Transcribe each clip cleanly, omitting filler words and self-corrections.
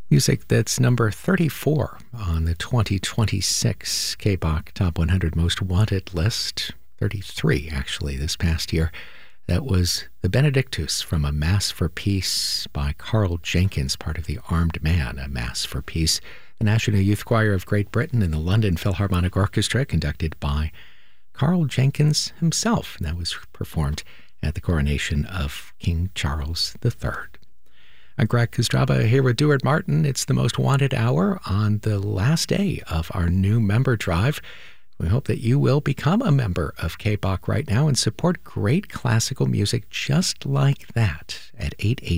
Music that's number 34 on the 2026 KBOC Top 100 Most Wanted list. 33, actually, this past year. That was the Benedictus from A Mass for Peace by Carl Jenkins, part of the Armed Man, A Mass for Peace. The National Youth Choir of Great Britain and the London Philharmonic Orchestra, conducted by Carl Jenkins himself. And that was performed at the coronation of King Charles III. I'm Greg Kostraba here with Duart Martin. It's the Most Wanted Hour on the last day of our new member drive. We hope that you will become a member of KBOC right now and support great classical music just like that at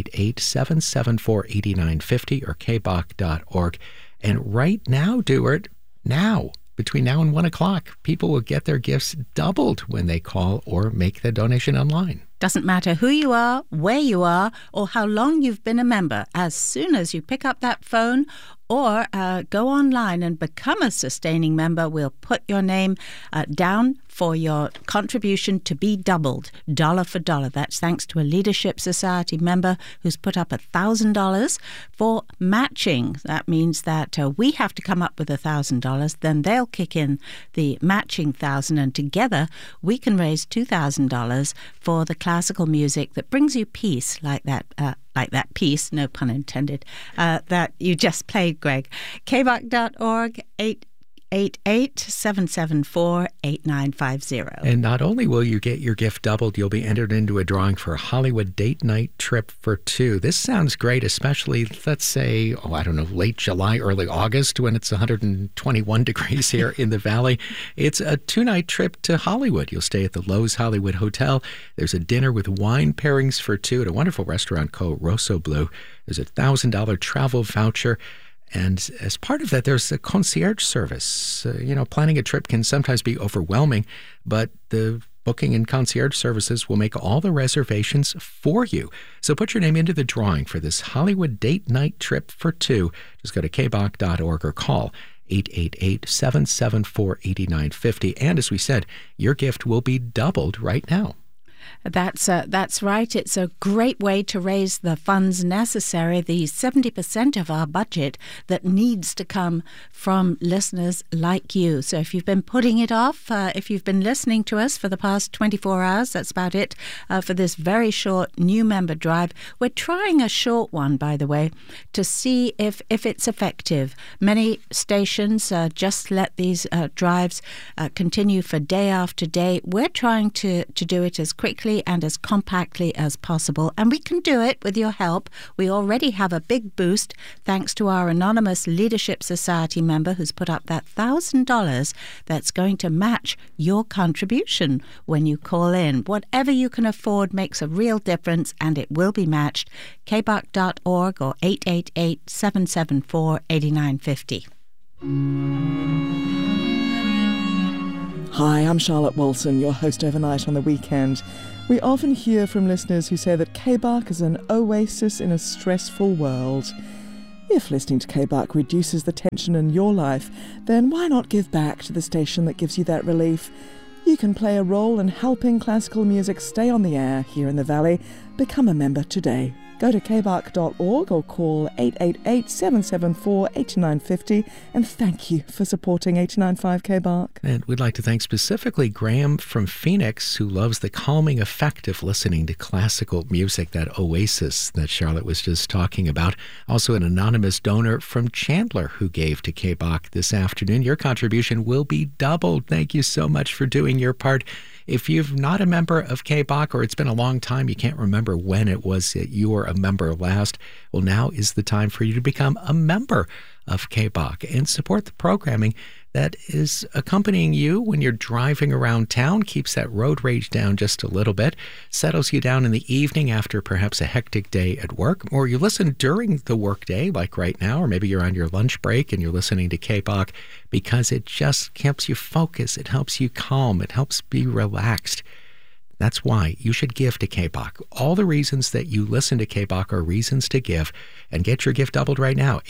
888-774-8950 or kbok.org. And right now, Duart, between now and 1 o'clock, people will get their gifts doubled when they call or make the donation online. Doesn't matter who you are, where you are, or how long you've been a member. As soon as you pick up that phone or go online and become a sustaining member, we'll put your name down for your contribution to be doubled, dollar for dollar. That's thanks to a Leadership Society member who's put up $1,000 for matching. That means that we have to come up with $1,000, then they'll kick in the matching $1,000, and together we can raise $2,000 for the classical music that brings you peace, like that piece, no pun intended, that you just played, Greg. kbok.org, 888-774-8950. And not only will you get your gift doubled, you'll be entered into a drawing for a Hollywood date night trip for two. This sounds great, especially, let's say, late July, early August, when it's 121 degrees here in the Valley. It's a two-night trip to Hollywood. You'll stay at the Loews Hollywood Hotel. There's a dinner with wine pairings for two at a wonderful restaurant called Rosso Blu. There's a $1,000 travel voucher. And as part of that, there's a concierge service. Planning a trip can sometimes be overwhelming, but the booking and concierge services will make all the reservations for you. So put your name into the drawing for this Hollywood date night trip for two. Just go to kbok.org or call 888-774-8950. And as we said, your gift will be doubled right now. That's right. It's a great way to raise the funds necessary, the 70% of our budget that needs to come from listeners like you. So if you've been putting it off, if you've been listening to us for the past 24 hours, that's about it for this very short new member drive. We're trying a short one, by the way, to see if it's effective. Many stations just let these drives continue for day after day. We're trying to do it as quickly and as compactly as possible, and we can do it with your help. We already have a big boost thanks to our anonymous Leadership Society member who's put up that $1,000 that's going to match your contribution when you call in. Whatever you can afford makes a real difference, and it will be matched. kbok.org or 888-774-8950. Hi, I'm Charlotte Wilson, your host overnight on the weekend. We often hear from listeners who say that KBOC is an oasis in a stressful world. If listening to KBOC reduces the tension in your life, then why not give back to the station that gives you that relief? You can play a role in helping classical music stay on the air here in the Valley. Become a member today. Go to kbok.org or call 888-774-8950, and thank you for supporting 89.5 KBOC. And we'd like to thank specifically Graham from Phoenix, who loves the calming effect of listening to classical music, that oasis that Charlotte was just talking about. Also an anonymous donor from Chandler who gave to KBOC this afternoon. Your contribution will be doubled. Thank you so much for doing your part. If you're not a member of KBOC, or it's been a long time, you can't remember when it was that you were a member last, well, now is the time for you to become a member of KBOC and support the programming that is accompanying you when you're driving around town, keeps that road rage down just a little bit, settles you down in the evening after perhaps a hectic day at work, or you listen during the workday like right now, or maybe you're on your lunch break and you're listening to KBOC because it just helps you focus, it helps you calm, it helps be relaxed. That's why you should give to KBOC. All the reasons that you listen to KBOC are reasons to give, and get your gift doubled right now,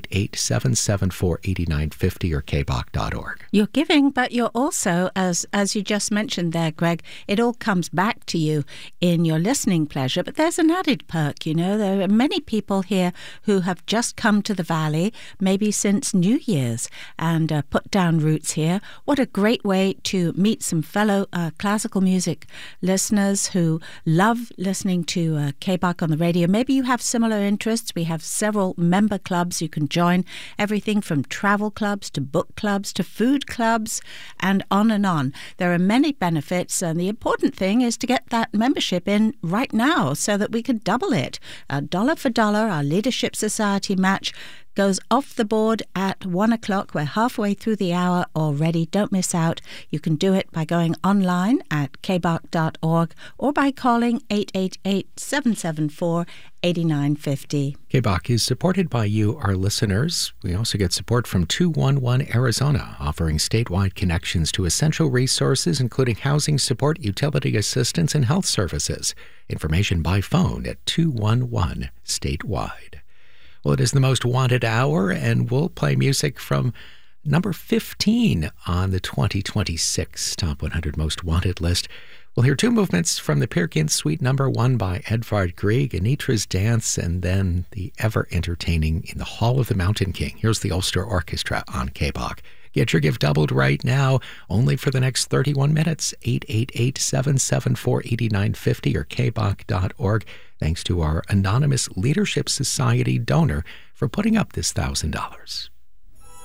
888-774-8950 or kbok.org. You're giving, but you're also, as you just mentioned there, Greg, it all comes back to you in your listening pleasure. But there's an added perk, you know. There are many people here who have just come to the Valley, maybe since New Year's, and put down roots here. What a great way to meet some fellow classical music listeners who love listening to KBOC on the radio. Maybe you have similar interests. We have several member clubs you can join, everything from travel clubs to book clubs to food clubs and on and on. There are many benefits, and the important thing is to get that membership in right now so that we can double it. Dollar for dollar, our Leadership Society match goes off the board at 1 o'clock. We're halfway through the hour already. Don't miss out. You can do it by going online at kbok.org or by calling 888-774-8950. KBOC is supported by you, our listeners. We also get support from 211 Arizona, offering statewide connections to essential resources, including housing support, utility assistance, and health services. Information by phone at 211 statewide. Well, it is the Most Wanted Hour, and we'll play music from number 15 on the 2026 Top 100 Most Wanted list. We'll hear two movements from the Peer Gynt Suite number 1 by Edvard Grieg, Anitra's Dance, and then the ever-entertaining In the Hall of the Mountain King. Here's the Ulster Orchestra on KBOC. Get your gift doubled right now, only for the next 31 minutes, 888-774-8950 or kbok.org. Thanks to our Anonymous Leadership Society donor for putting up this $1,000.